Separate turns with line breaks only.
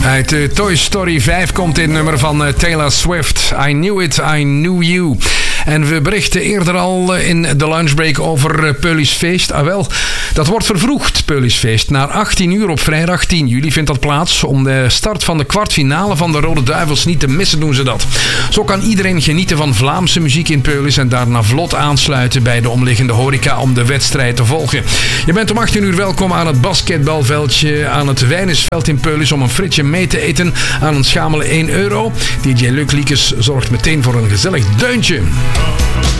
Uit Toy Story 5 komt dit nummer van Taylor Swift. I Knew It, I Knew You. En we berichten eerder al in de lunchbreak over Peulis Feest. Ah wel, dat wordt vervroegd, Peulis Feest. Naar 18 uur op vrijdag 10 juli vindt dat plaats. Om de start van de kwartfinale van de Rode Duivels niet te missen doen ze dat. Zo kan iedereen genieten van Vlaamse muziek in Peulis en daarna vlot aansluiten bij de omliggende horeca om de wedstrijd te volgen. Je bent om 18 uur welkom aan het basketbalveldje aan het Wijnesveld in Peulis om een frietje mee te eten aan een schamele €1. DJ Luc Liekes zorgt meteen voor een gezellig deuntje.